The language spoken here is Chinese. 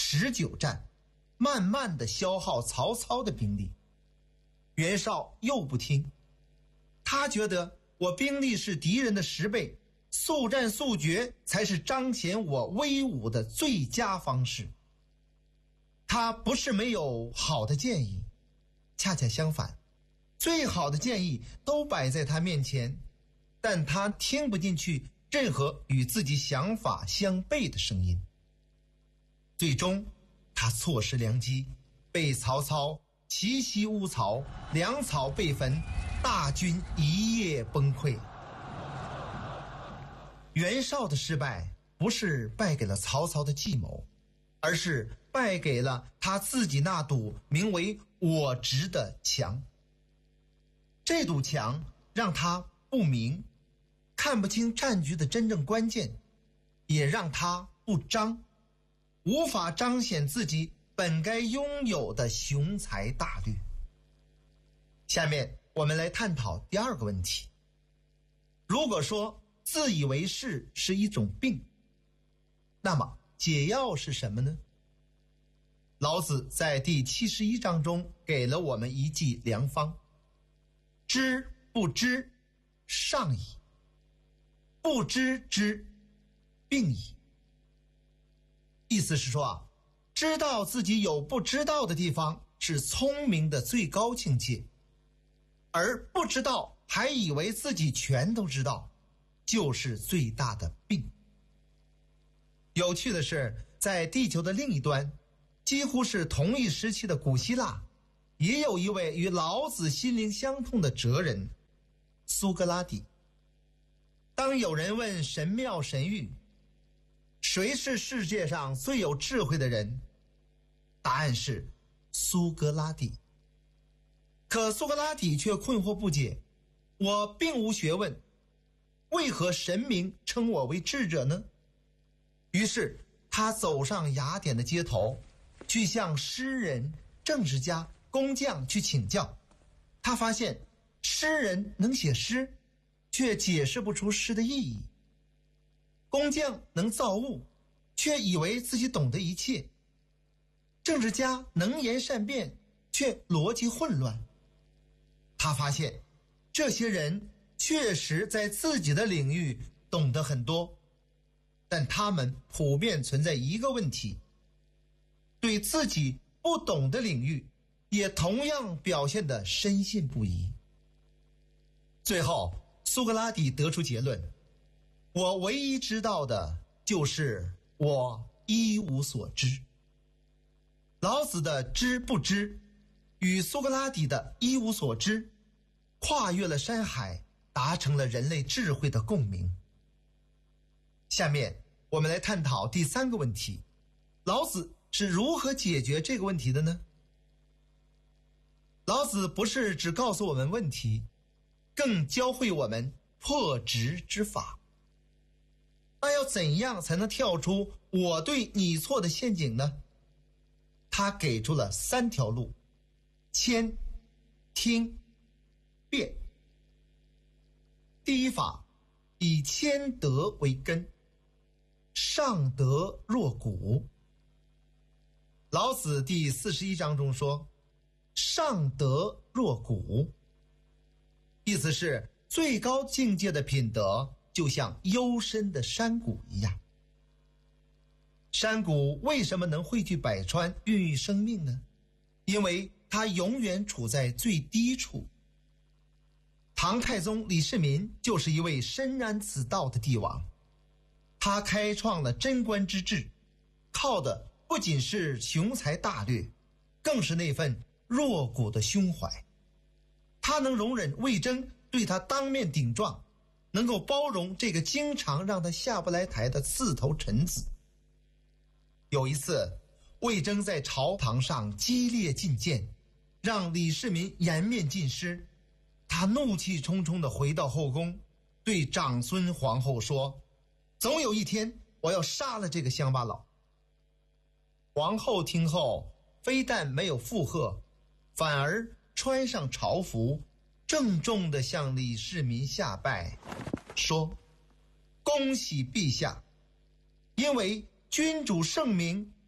19战，慢慢地消耗曹操的兵力。袁绍又不听，他觉得我兵力是敌人的10倍，速战速决才是彰显我威武的最佳方式。他不是没有好的建议，恰恰相反，最好的建议都摆在他面前，但他听不进去任何与自己想法相悖的声音。最终他错失良机，被曹操奇袭乌巢，粮草被焚，大军一夜崩溃。袁绍的失败不是败给了曹操的计谋，而是败给了他自己那堵名为我执的墙。这堵墙让他不明，看不清战局的真正关键，也让他不彰，无法彰显自己本该拥有的雄才大略。下面我们来探讨第2个问题。如果说自以为是是一种病，那么解药是什么呢？老子在第71章中给了我们一剂良方：知不知，上矣；不知之，病矣。意思是说知道自己有不知道的地方是聪明的最高境界，而不知道还以为自己全都知道，就是最大的病。有趣的是，在地球的另一端，几乎是同一时期的古希腊，也有一位与老子心灵相通的哲人苏格拉底。当有人问神妙神谕，谁是世界上最有智慧的人？答案是苏格拉底。可苏格拉底却困惑不解，我并无学问，为何神明称我为智者呢？于是他走上雅典的街头，去向诗人、政治家、工匠去请教。他发现诗人能写诗，却解释不出诗的意义；工匠能造物，却以为自己懂得一切；政治家能言善辩，却逻辑混乱。他发现这些人确实在自己的领域懂得很多，但他们普遍存在一个问题，对自己不懂的领域也同样表现得深信不疑。最后苏格拉底得出结论，我唯一知道的就是我一无所知。老子的知不知与苏格拉底的一无所知跨越了山海，达成了人类智慧的共鸣。下面我们来探讨第3个问题，老子是如何解决这个问题的呢？老子不是只告诉我们问题，更教会我们破执之法。那要怎样才能跳出我对你错的陷阱呢？他给出了3条路：谦、听、辩。第一法，以谦德为根，上德若谷。老子第41章中说，上德若谷，意思是最高境界的品德就像幽深的山谷一样。山谷为什么能汇聚百川，孕育生命呢？因为它永远处在最低处。唐太宗李世民就是一位深谙此道的帝王，他开创了贞观之治，靠的不仅是雄才大略，更是那份弱骨的胸怀。他能容忍魏征对他当面顶撞，能够包容这个经常让他下不来台的刺头臣子。有一次，魏征在朝堂上激烈进谏，让李世民颜面尽失。他怒气冲冲地回到后宫，对长孙皇后说，总有一天我要杀了这个乡巴佬。皇后听后非但没有附和，反而穿上朝服，郑重地向李世民下拜，说，恭喜陛下，因为君主圣明，